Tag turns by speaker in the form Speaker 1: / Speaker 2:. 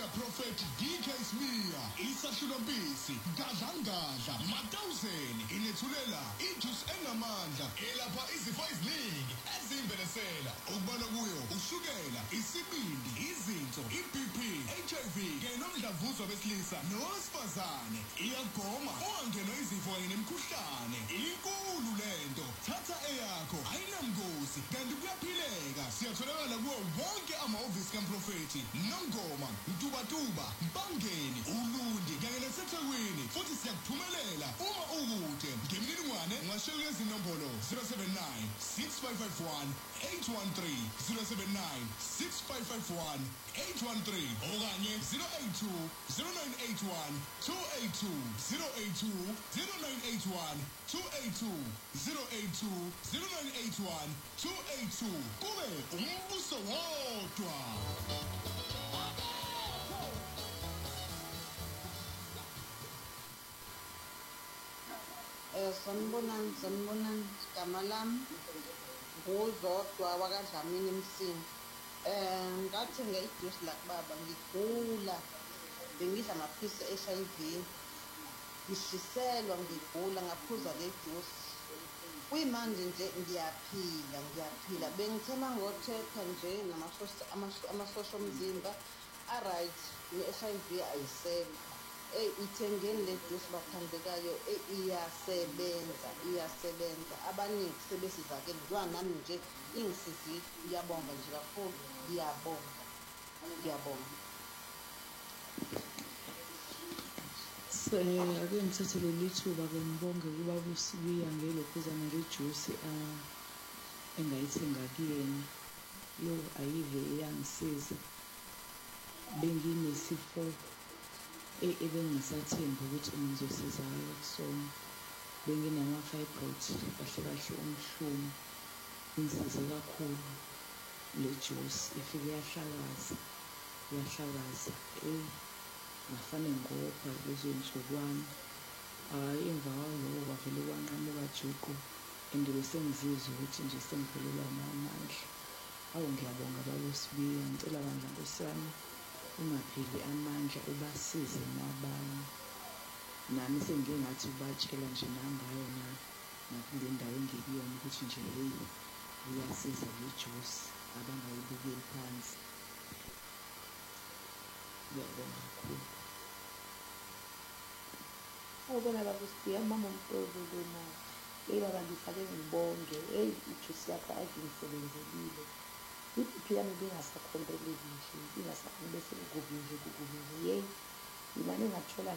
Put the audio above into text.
Speaker 1: Prophet DK Smear, Isa Shulampisi, Gadlangadla, Matawuseni, inethulela ijuice enamandla elapha izifo eziningi ezimbenesela okubala kuyo ushukela, isibindi, izinso, iBP, HIV kanye nomdlavuzo besilisa nowesifazane. Iyagoma ungangenwa izifo kanye nemikhuhlane. Inkulu lento, thatha eyakho, ayinamgozi kanti kuyaphileka. Siyatholakala kuwo wonke amahhovisi kaMprofethi Nongoma, Mtubatuba, Bangeni, Ulundi kanye naseThekwini. Futhi siyakuphumelela uma ukude. Ngemininingwane ungashela lezi nombolo 079 6551 813 079 6551 813 okanye 082 0981 282 082 0981 282 082 0981 282 kube umbuso wodwa.
Speaker 2: Sanibonani, igama lami nguZodwa wakwaDlamini Msini. Ngathenga ijuice lakubaba ngigula, bengidla amaphilisi e-HIV, ngishiselwa ngigula ngaphuza le juice. Kuyimanje nje ngiyaphila. Bengithe mangothetha nje amasosha omzimba a-right, ne-HIV ayisekho. Ithengeni le juice bathandekayo, iyasebenza. Abaningi sebesizakele njengoba nami nje ingisizile. Ngiyabonga nje kakhulu, ngiyabonga.
Speaker 3: Ake ngithathe leli thuba-ke ngibonge ubaba uSibiya ngelokhuzana ngejuice engayithenga kuyena. Yo, ayive iyangisiza. Benginesifo ebengisathemba ukuthi ngizosizakala kusona. Benginama-fibroid kahle umhlumo. Ingisize kakhulu le juice, ifike yahlakaza. Ngafane ngopha lezo nsukwana. Emva kwaloko kwavele kwanqamuka juqu and bese ngizizwa ukuthi nje sengiphelelwa amandla. Awu, ngiyabonga baba uSibiya, ngicela bandla Nkosi yami ungapheli amandla, ubasize nabanye. Nami sengike ngathi ubatshela nje nangayo nakule ndawo engikuyona ukuthi nje heyi iyasiza le juice, abangayibukeli phansi. Ngiyabonga kakhulu.
Speaker 4: Awubona baba uSibiya, mama uMtolo lona. Baba ngifake ngibonge. Ijuice yakho ayingisebenzelile. iBP yami ibingasakhontroleki nje, ibingasakhona bese kugubile. Yeyi, imane ngathola